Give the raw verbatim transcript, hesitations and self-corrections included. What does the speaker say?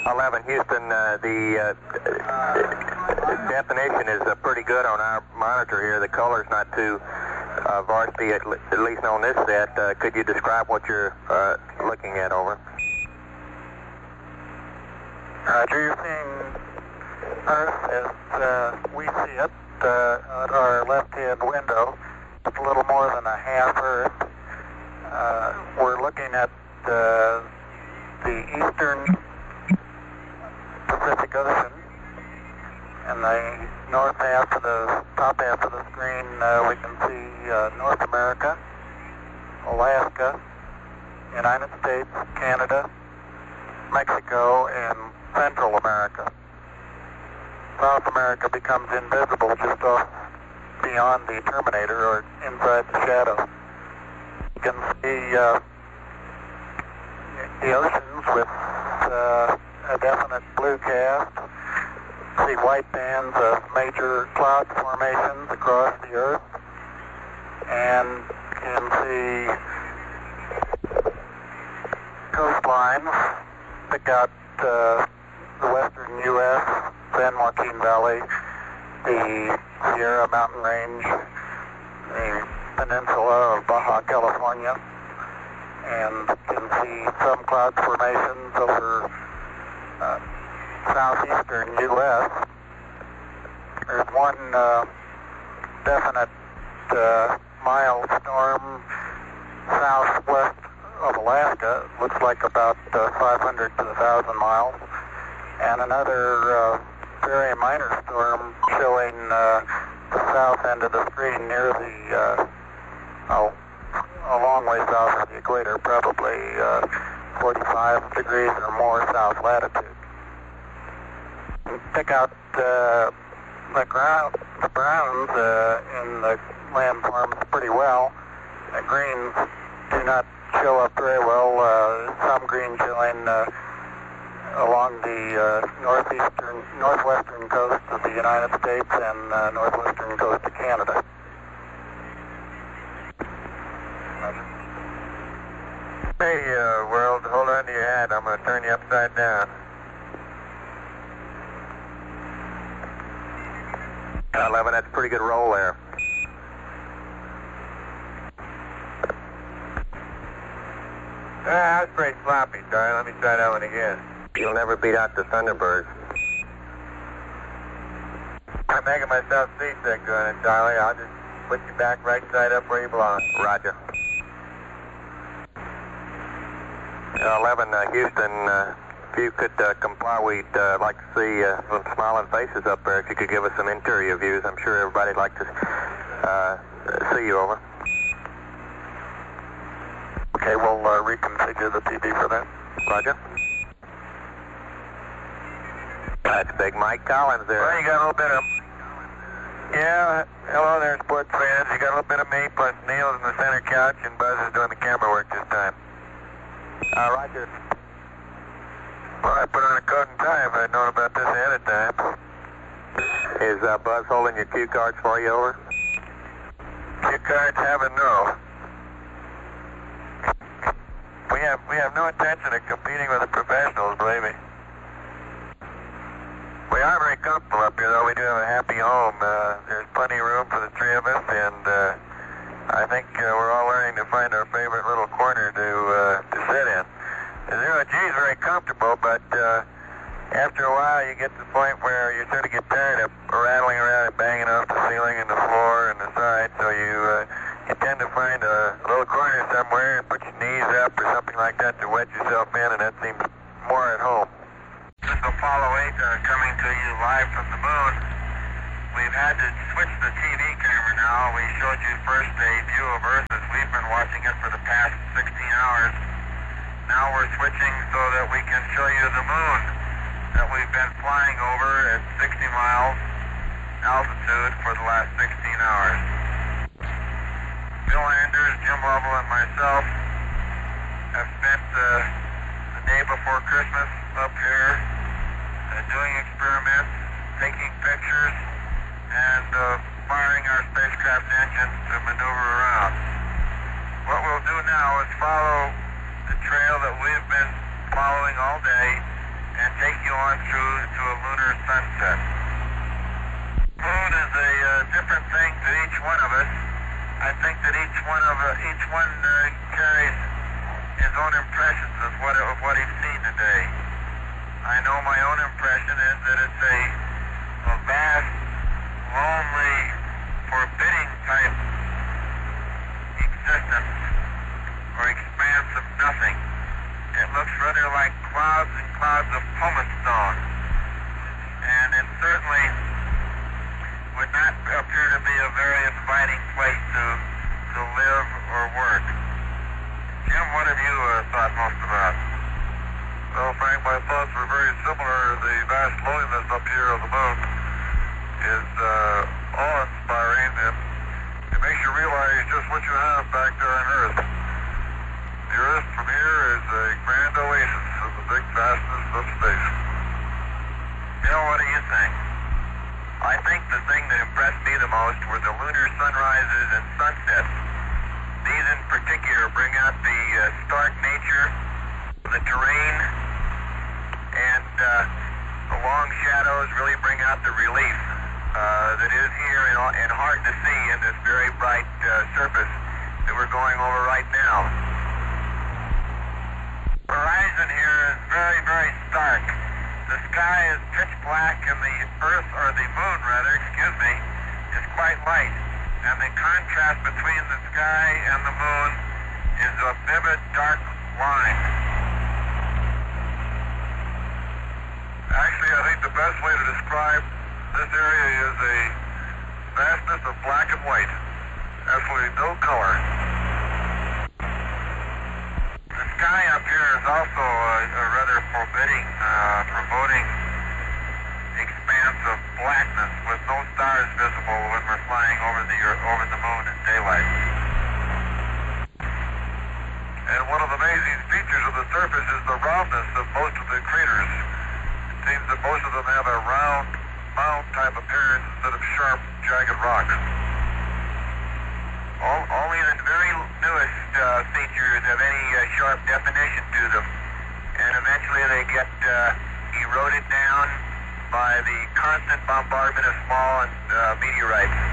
eleven, Houston, uh, the uh, definition is uh, pretty good on our monitor here. The color's not too uh, varsity, at, le at least on this set. Uh, could you describe what you're uh, looking at, over? Roger, you're seeing Earth as uh, we see it uh, at our left-hand window. It's a little more than a half Earth. Uh, we're looking at uh, the eastern Pacific Ocean. In the north half of the top half of the screen, uh, we can see uh, North America, Alaska, United States, Canada, Mexico, and Central America. South America becomes invisible just off beyond the terminator or inside the shadow. You can see uh, the oceans with uh, a definite blue cast. See white bands of major cloud formations across the Earth, and can see coastlines. Pick out uh, the western U S, San Joaquin Valley, the Sierra Mountain Range, the peninsula of Baja California, and can see some cloud formations over uh, southeastern U S There's one uh, definite uh, mild storm southwest of Alaska. It looks like about uh, five hundred to one thousand miles. And another uh, very minor storm showing uh, the south end of the screen near the, uh, oh, a long way south of the equator, probably uh, forty-five degrees or more south latitude. Pick out uh, the ground, the browns uh, in the landforms pretty well. The greens do not show up very well. Uh, some green showing uh, along the uh, northeastern, northwestern coast of the United States and uh, northwestern coast of Canada. Hey, uh, world, hold on to your hat. I'm going to turn you upside down. eleven, that's a pretty good roll there. Ah, that's pretty sloppy, Charlie. Let me try that one again. You'll never beat out the Thunderbirds. I'm making myself seasick doing it, Charlie. I'll just put you back right side up where you belong. Roger. Uh, eleven, uh, Houston, uh, if you could uh, comply, we'd uh, like to see uh, some smiling faces up there. If you could give us some interior views, I'm sure everybody'd like to uh, see you, over. Okay, we'll uh, reconfigure the T V for that. Roger. That's Big Mike Collins there. Well, you got a little bit of... Yeah, hello there, sports fans. You got a little bit of me, plus Neil's in the center couch, and Buzz is doing the camera work this time. Uh, Roger. Well, I put on a coat and tie if I'd known about this ahead of time. Is uh, Buzz holding your cue cards for you, over? Cue cards, have a no. We have we have no intention of competing with the professionals, believe me. We are very comfortable up here, though. We do have a happy home. Uh, there's plenty of room for the three of us, and uh, I think uh, we're all learning to find our favorite little corner to uh, to sit in. The zero G is very comfortable, but uh, after a while you get to the point where you sort of get tired of rattling around and banging off the ceiling and the floor and the side, so you uh, you tend to find a little corner somewhere and put your knees up or something like that to wedge yourself in, and that seems more at home. This is Apollo eight uh, coming to you live from the moon. We've had to switch the T V camera now. We showed you first a view of Earth as we've been watching it for the past sixteen hours. Now we're switching so that we can show you the moon that we've been flying over at sixty miles altitude for the last sixteen hours. Bill Anders, Jim Lovell, and myself have spent uh, the day before Christmas up here uh, doing experiments, taking pictures, and uh, firing our spacecraft engines to maneuver around. What we'll do now is follow the trail that we've been following all day and take you on through to a lunar sunset. Moon is a uh, different thing to each one of us. I think that each one of uh, each one uh, carries his own impressions of what of what he's seen today. I know my own impression is that it's a, a vast, lonely, forbidding type existence or expanse of nothing. It looks rather like clouds and clouds of pumice stone, and it certainly would not appear to be a very inviting place to to live or work. Jim, what have you uh, thought most about? Well, Frank, my thoughts were very similar. The vast loneliness up here of the moon is uh, awe-inspiring, and it makes you realize just what you have back there on Earth. The Earth from here is a grand oasis of the big vastness of space. Bill, what do you think? I think the thing that impressed me the most were the lunar sunrises and sunsets. These in particular bring out the uh, stark nature of the terrain, and uh, the long shadows really bring out the relief uh, that is here and, and hard to see in this very bright uh, surface that we're going over right now. The horizon here is very, very stark. The sky is pitch black, and the Earth, or the moon rather, excuse me, is quite light. And the contrast between the sky and the moon is a vivid, dark line. Actually, I think the best way to describe this area is a vastness of black and white. Absolutely no color. The sky up here is also a, a rather forbidding, uh, foreboding expanse of blackness with no stars visible when we're flying over the Earth, over the moon in daylight. And one of the amazing features of the surface is the roundness of most of the craters. It seems that most of them have a round, mound-type appearance instead of sharp, jagged rocks. All, only the very newest uh, features have any uh, sharp definition to them, and eventually they get uh, eroded down by the constant bombardment of small uh, meteorites.